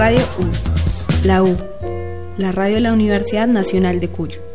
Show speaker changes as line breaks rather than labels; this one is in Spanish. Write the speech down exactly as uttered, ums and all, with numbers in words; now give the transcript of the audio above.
Radio U, la U, la radio de la Universidad Nacional de Cuyo.